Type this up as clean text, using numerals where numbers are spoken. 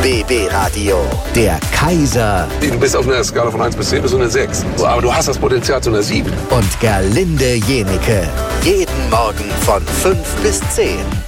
BB Radio, der Kaiser. Du bist auf einer Skala von 1 bis 10 bis eine 6. Aber du hast das Potenzial zu einer 7. Und Gerlinde Jenike. Jeden Morgen von 5 bis 10.